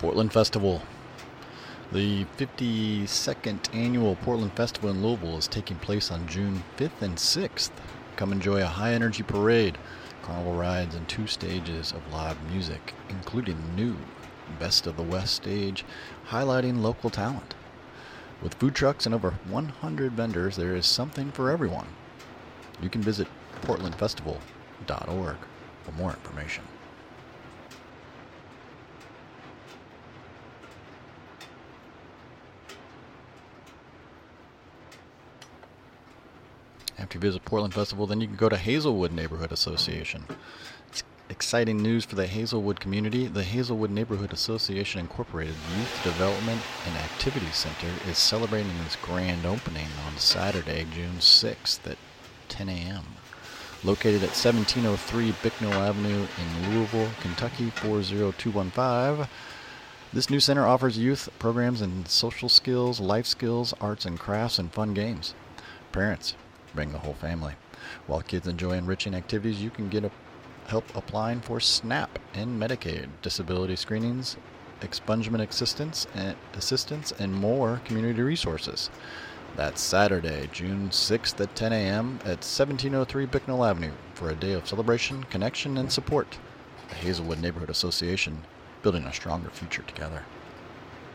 Portland Festival. The 52nd annual Portland Festival in Louisville is taking place on June 5th and 6th. Come enjoy a high-energy parade, carnival rides, and 2 stages of live music, including the new Best of the West stage, highlighting local talent. With food trucks and over 100 vendors, there is something for everyone. You can visit portlandfestival.org for more information. After you visit Portland Festival, then you can go to Hazelwood Neighborhood Association. It's exciting news for the Hazelwood community. The Hazelwood Neighborhood Association Incorporated Youth Development and Activity Center is celebrating its grand opening on Saturday, June 6th at 10 a.m. Located at 1703 Bicknell Avenue in Louisville, Kentucky 40215. This new center offers youth programs in social skills, life skills, arts and crafts, and fun games. Parents, bring the whole family. While kids enjoy enriching activities, you can get help applying for SNAP and Medicaid, disability screenings, expungement assistance, and more community resources. That's Saturday, June 6th at 10 a.m. at 1703 Bicknell Avenue for a day of celebration, connection, and support. The Hazelwood Neighborhood Association, building a stronger future together.